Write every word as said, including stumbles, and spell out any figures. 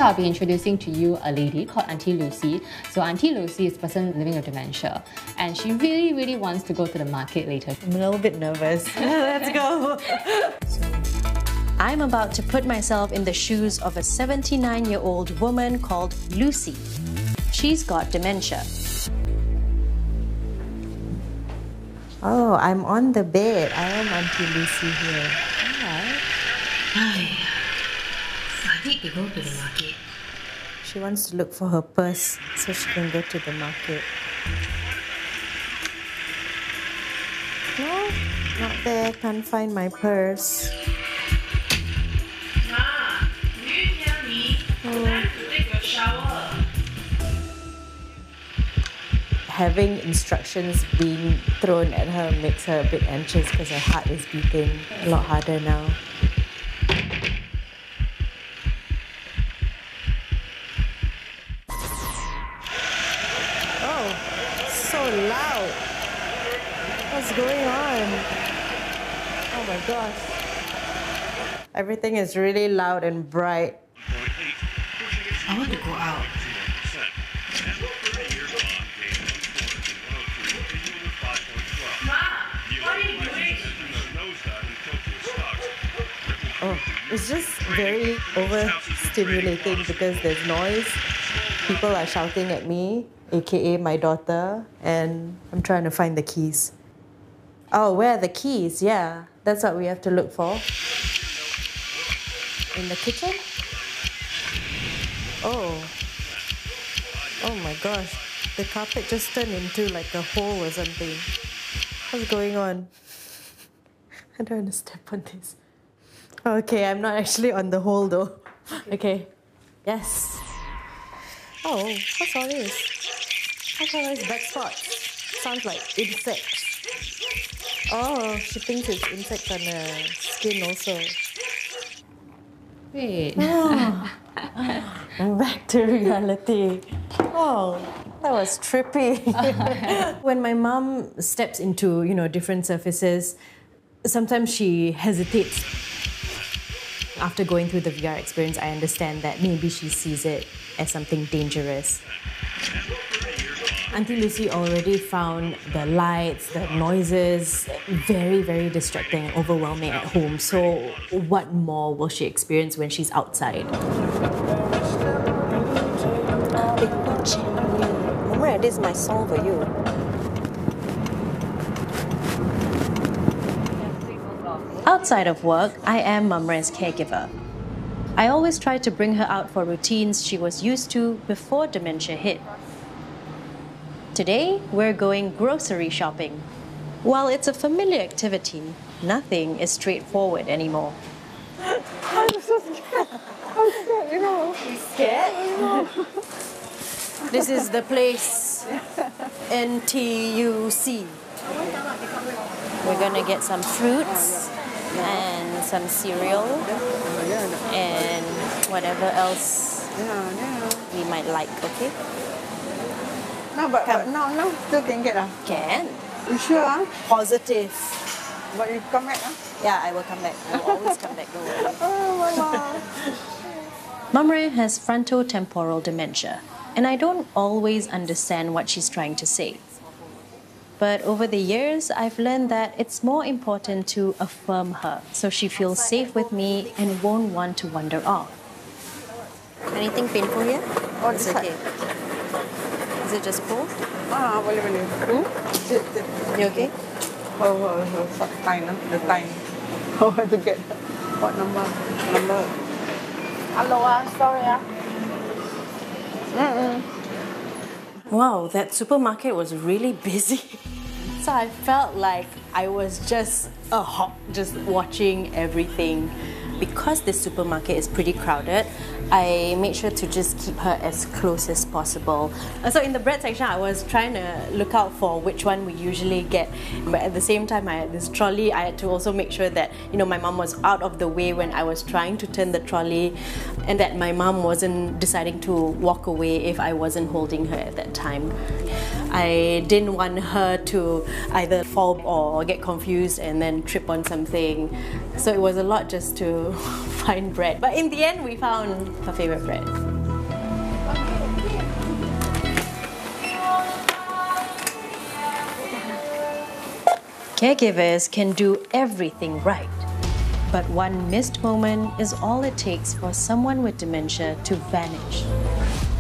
I'll be introducing to you a lady called Auntie Lucy. So Auntie Lucy is a person living with dementia, and she really, really wants to go to the market later. I'm a little bit nervous. Let's go! I'm about to put myself in the shoes of a seventy-nine-year-old woman called Lucy. She's got dementia. Oh, I'm on the bed. I am Auntie Lucy here. Alright. I need to go to the market. She wants to look for her purse so she can go to the market. No, not there. Can't find my purse. Ma, do you hear me? Oh. Time to take a shower. Having instructions being thrown at her makes her a bit anxious because her heart is beating a lot harder now. Oh, so loud. What's going on? Oh my gosh. Everything is really loud and bright. I want to go out. Oh, it's just very overstimulating because there's noise. People are shouting at me, aka my daughter, and I'm trying to find the keys. Oh, where are the keys? Yeah, that's what we have to look for. In the kitchen? Oh. Oh my gosh. The carpet just turned into like a hole or something. What's going on? I don't want to step on this. Okay, I'm not actually on the hole though. Okay. Yes. Oh, what's all this? What's all these black spots? Sounds like insects. Oh, she thinks it's insects on her skin also. Wait. Oh. Back to reality. Oh, that was trippy. When my mom steps into, you know, different surfaces, sometimes she hesitates. After going through the V R experience, I understand that maybe she sees it as something dangerous. Auntie Lucy already found the lights, the noises very, very distracting and overwhelming at home. So what more will she experience when she's outside? Mama, this is my song for you. Outside of work, I am Mamre's caregiver. I always try to bring her out for routines she was used to before dementia hit. Today, we're going grocery shopping. While it's a familiar activity, nothing is straightforward anymore. I'm so scared. I'm scared, you know. Scared? This is the place, N T U C. We're gonna get some fruits and some cereal and whatever else we might like, okay? No, but, but now, now still can get ah. Can. You sure ah? Positive. But you come back ah? Yeah, I will come back. I will always come back, don't worry. Oh, Mama. Mamre has frontotemporal dementia, and I don't always understand what she's trying to say. But over the years, I've learned that it's more important to affirm her so she feels safe with me and won't want to wander off. Anything painful here? Oh, It's this okay. Is it just cold? Ah, boleh boleh. Hmm? Sit, sit. You okay? Oh, oh, oh, oh, time ah, the time. Oh, I have to get what number? Number. Hello ah, sorry ah. Mm-mm. Wow, that supermarket was really busy. So I felt like I was just a hawk, just watching everything. Because this supermarket is pretty crowded, I made sure to just keep her as close as possible. So in the bread section, I was trying to look out for which one we usually get. But at the same time, I had this trolley. I had to also make sure that, you know, my mom was out of the way when I was trying to turn the trolley, and that my mom wasn't deciding to walk away if I wasn't holding her at that time. I didn't want her to either fall or get confused and then trip on something. So it was a lot just to find bread. But in the end, we found her favorite bread. Caregivers can do everything right, but one missed moment is all it takes for someone with dementia to vanish.